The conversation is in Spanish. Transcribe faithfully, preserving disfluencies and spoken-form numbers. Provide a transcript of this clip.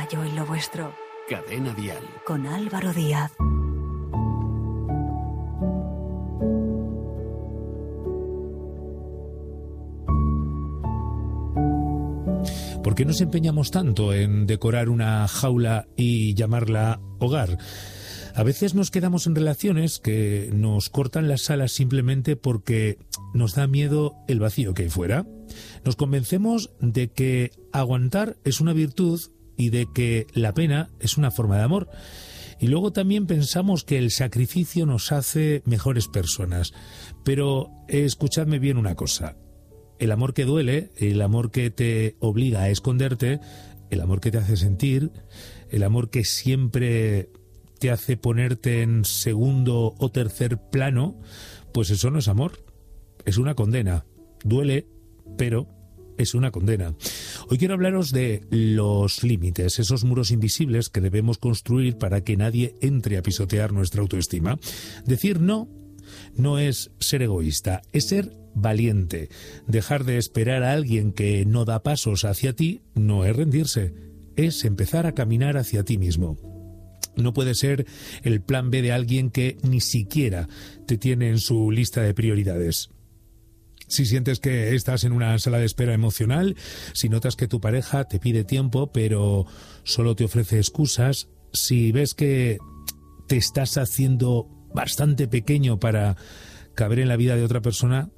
yo en lo vuestro. Cadena Dial. Con Álvaro Díaz. ¿Por qué nos empeñamos tanto en decorar una jaula y llamarla hogar? A veces nos quedamos en relaciones que nos cortan las alas simplemente porque nos da miedo el vacío que hay fuera. Nos convencemos de que aguantar es una virtud y de que la pena es una forma de amor. Y luego también pensamos que el sacrificio nos hace mejores personas. Pero eh, escuchadme bien una cosa. El amor que duele, el amor que te obliga a esconderte, el amor que te hace sentir, el amor que siempre te hace ponerte en segundo o tercer plano, pues eso no es amor, es una condena. Duele, pero es una condena. Hoy quiero hablaros de los límites, esos muros invisibles que debemos construir para que nadie entre a pisotear nuestra autoestima. Decir no no es ser egoísta, es ser valiente. Dejar de esperar a alguien que no da pasos hacia ti no es rendirse, es empezar a caminar hacia ti mismo. No puede ser el plan B de alguien que ni siquiera te tiene en su lista de prioridades. Si sientes que estás en una sala de espera emocional, si notas que tu pareja te pide tiempo pero solo te ofrece excusas, si ves que te estás haciendo bastante pequeño para caber en la vida de otra persona,